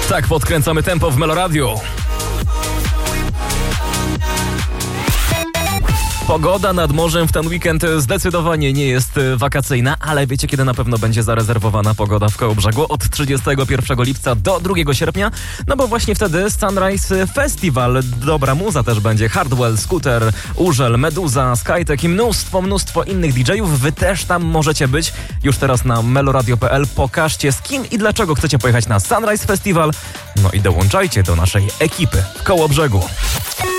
Tak podkręcamy tempo w Meloradiu. Pogoda nad morzem w ten weekend zdecydowanie nie jest wakacyjna, ale wiecie, kiedy na pewno będzie zarezerwowana pogoda w Kołobrzegu? Od 31 lipca do 2 sierpnia, no bo właśnie wtedy Sunrise Festival. Dobra muza też będzie. Hardwell, Scooter, Urzel, Meduza, Skytek i mnóstwo innych DJ-ów. Wy też tam możecie być. Już teraz na meloradio.pl pokażcie, z kim i dlaczego chcecie pojechać na Sunrise Festival. No i dołączajcie do naszej ekipy w Kołobrzegu.